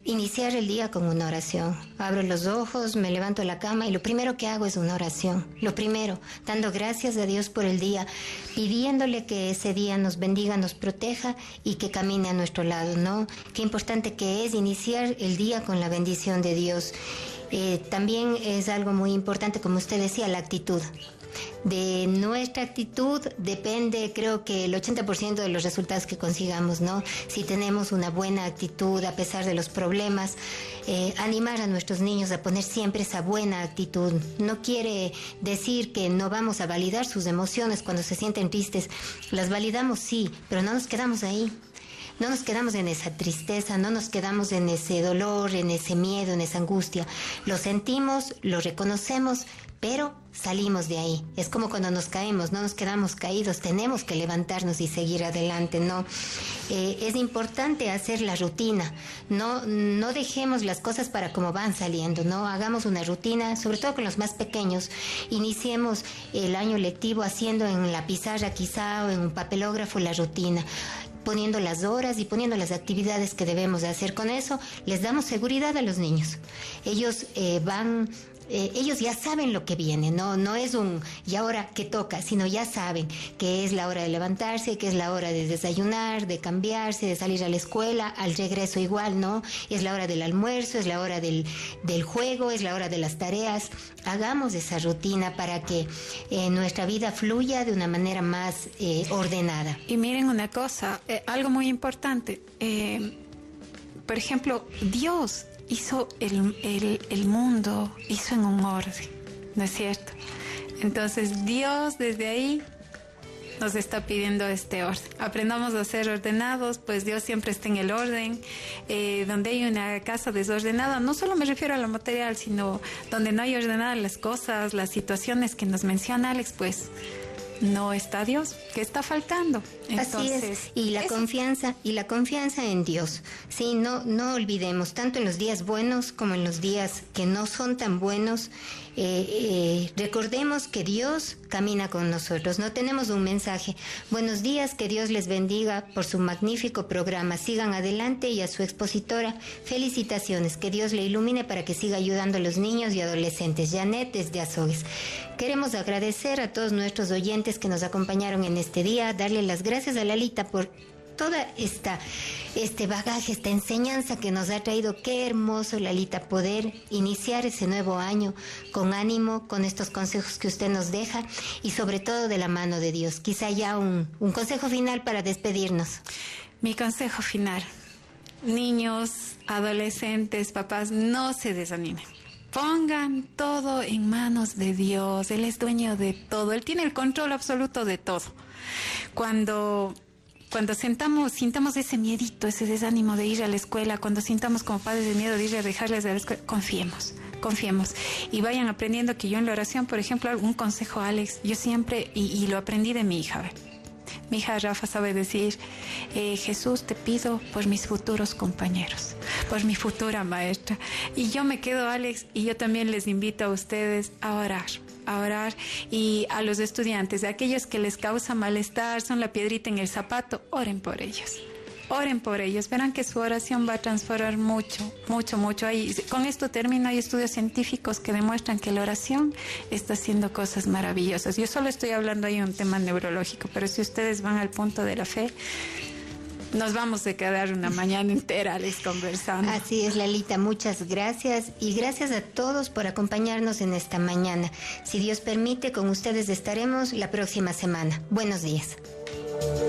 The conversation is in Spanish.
iniciar el día con una oración. Abro los ojos, me levanto de la cama y lo primero que hago es una oración. Lo primero, dando gracias a Dios por el día, pidiéndole que ese día nos bendiga, nos proteja y que camine a nuestro lado, ¿no? Qué importante que es iniciar el día con la bendición de Dios. También es algo muy importante, como usted decía, la actitud. De nuestra actitud depende, creo que el 80% de los resultados que consigamos, ¿no? Si tenemos una buena actitud a pesar de los problemas, animar a nuestros niños a poner siempre esa buena actitud. No quiere decir que no vamos a validar sus emociones cuando se sienten tristes. Las validamos, sí, pero no nos quedamos ahí. No nos quedamos en esa tristeza, no nos quedamos en ese dolor, en ese miedo, en esa angustia. Lo sentimos, lo reconocemos, pero salimos de ahí. Es como cuando nos caemos, no nos quedamos caídos, tenemos que levantarnos y seguir adelante, ¿no? Es importante hacer la rutina, no dejemos las cosas para como van saliendo, ¿no? Hagamos una rutina, sobre todo con los más pequeños. Iniciemos el año lectivo haciendo en la pizarra quizá o en un papelógrafo la rutina, poniendo las horas y poniendo las actividades que debemos de hacer. Con eso les damos seguridad a los niños. Ellos ellos ya saben lo que viene, no es un y ahora qué toca, sino ya saben que es la hora de levantarse, que es la hora de desayunar, de cambiarse, de salir a la escuela, al regreso igual, ¿no? Es la hora del almuerzo, es la hora del juego, es la hora de las tareas. Hagamos esa rutina para que nuestra vida fluya de una manera más ordenada. Y miren una cosa, algo muy importante, por ejemplo, Dios hizo el mundo, hizo en un orden, ¿no es cierto? Entonces Dios desde ahí nos está pidiendo este orden. Aprendamos a ser ordenados, pues Dios siempre está en el orden. Donde hay una casa desordenada, no solo me refiero a lo material, sino donde no hay ordenadas las cosas, las situaciones que nos menciona Alex, pues no está Dios, ¿qué está faltando? Entonces, así es, y la confianza en Dios. Sí, no olvidemos, tanto en los días buenos como en los días que no son tan buenos, recordemos que Dios camina con nosotros. No tenemos un mensaje: buenos días, que Dios les bendiga por su magnífico programa, sigan adelante, y a su expositora, felicitaciones, que Dios le ilumine para que siga ayudando a los niños y adolescentes. Janet desde Azogues. Queremos agradecer a todos nuestros oyentes que nos acompañaron en este día, darle las gracias a Lalita por toda este bagaje, esta enseñanza que nos ha traído. Qué hermoso, Lalita, poder iniciar ese nuevo año con ánimo, con estos consejos que usted nos deja y sobre todo de la mano de Dios. Quizá ya un consejo final para despedirnos. Mi consejo final: niños, adolescentes, papás, no se desanimen. Pongan todo en manos de Dios. Él es dueño de todo. Él tiene el control absoluto de todo. Cuando sintamos ese miedito, ese desánimo de ir a la escuela, cuando sintamos como padres el miedo de ir a dejarles a la escuela, confiemos. Y vayan aprendiendo, que yo en la oración, por ejemplo, algún consejo, Alex, yo siempre, y lo aprendí de mi hija. Mi hija Rafa sabe decir: Jesús, te pido por mis futuros compañeros, por mi futura maestra. Y yo me quedo, Alex, y yo también les invito a ustedes a orar, y a los estudiantes, a aquellos que les causa malestar, son la piedrita en el zapato, oren por ellos. Verán que su oración va a transformar mucho. Con esto termino. Hay estudios científicos que demuestran que la oración está haciendo cosas maravillosas. Yo solo estoy hablando ahí de un tema neurológico, pero si ustedes van al punto de la fe, nos vamos a quedar una mañana entera les conversando. Así es, Lalita, muchas gracias, y gracias a todos por acompañarnos en esta mañana. Si Dios permite, con ustedes estaremos la próxima semana. Buenos días.